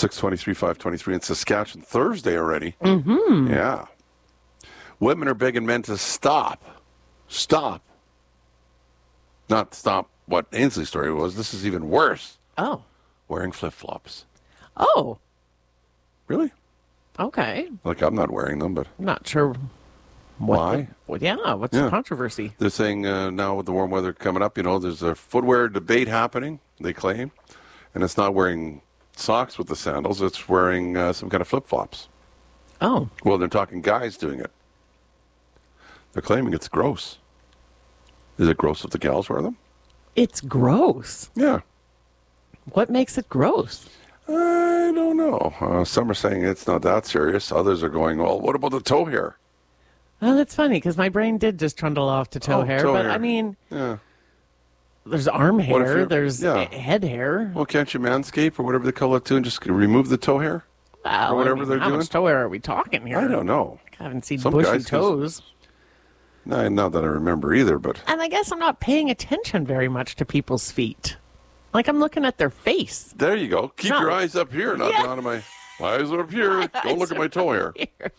623, 523 in Saskatchewan. Thursday already. Mm-hmm. Yeah. Women are begging men to stop. Stop. Not stop what Ainsley's story was. This is even worse. Oh. Wearing flip-flops. Oh. Really? Okay. Like, I'm not wearing them, but... I'm not sure why. What's the controversy? They're saying now with the warm weather coming up, there's a footwear debate happening, they claim. And it's not wearing socks with the sandals. It's wearing some kind of flip-flops. Oh. Well, they're talking guys doing it. They're claiming it's gross. Is it gross if the gals wear them? It's gross. Yeah. What makes it gross? I don't know. Some are saying it's not that serious. Others are going, well, what about the toe hair? Oh, that's funny, because my brain did just trundle off to toe hair. But, I mean, there's arm hair, there's head hair. Well, can't you manscape or whatever they call it too and just remove the toe hair? Well, or whatever they're how doing? Much toe hair are we talking here? I don't know. I haven't seen Some bushy guys toes. No, not that I remember either, but... And I guess I'm not paying attention very much to people's feet. Like, I'm looking at their face. There you go. Keep your eyes up here, not down to my... Eyes are up here. Don't look at my toe hair.